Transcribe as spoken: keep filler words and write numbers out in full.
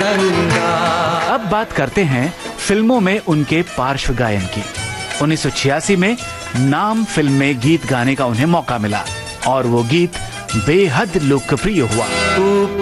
गंगा। अब बात करते हैं फिल्मों में उनके पार्श्व गायन की। उन्नीस सौ छियासी में नाम फिल्म में गीत गाने का उन्हें मौका मिला और वो गीत बेहद लोकप्रिय हुआ।